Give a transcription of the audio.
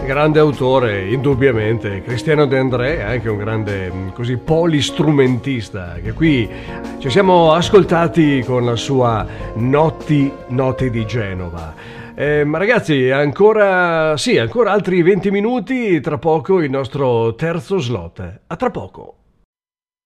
Grande autore, indubbiamente. Cristiano De André, anche un grande così polistrumentista, che qui ci siamo ascoltati con la sua Notti di Genova. Ma ragazzi, ancora altri 20 minuti, tra poco il nostro terzo slot. A tra poco.